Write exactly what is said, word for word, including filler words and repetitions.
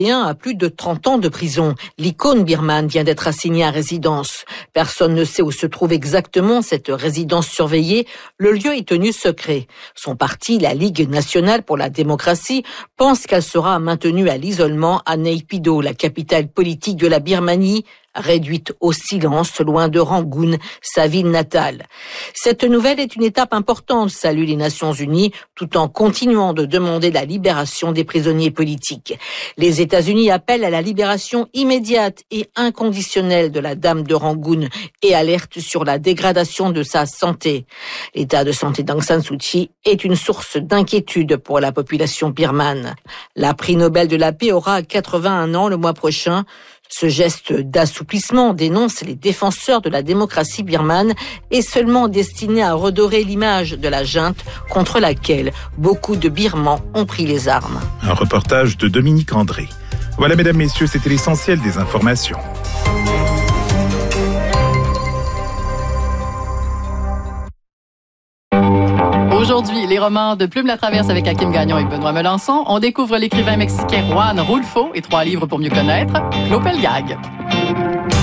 à plus de trente ans de prison. L'icône birmane vient d'être assignée à résidence. Personne ne sait où se trouve exactement cette résidence surveillée. Le lieu est tenu secret. Son parti, la Ligue nationale pour la démocratie, pense qu'elle sera maintenue à l'isolement à Naypyidaw, la capitale politique de la Birmanie, réduite au silence loin de Rangoon, sa ville natale. Cette nouvelle est une étape importante, saluent les Nations Unies, tout en continuant de demander la libération des prisonniers politiques. Les États-Unis appellent à la libération immédiate et inconditionnelle de la dame de Rangoon et alertent sur la dégradation de sa santé. L'état de santé d'Aung San Suu Kyi est une source d'inquiétude pour la population birmane. La prix Nobel de la paix aura quatre-vingt-un ans le mois prochain. Ce geste d'assouplissement, dénonce les défenseurs de la démocratie birmane, est seulement destiné à redorer l'image de la junte contre laquelle beaucoup de Birmans ont pris les armes. Un reportage de Dominique André. Voilà, mesdames, messieurs, c'était l'essentiel des informations. Aujourd'hui, les romans de Plume la Traverse avec Hakim Gagnon et Benoît Melançon. On découvre l'écrivain mexicain Juan Rulfo et trois livres pour mieux connaître, Clopelgag.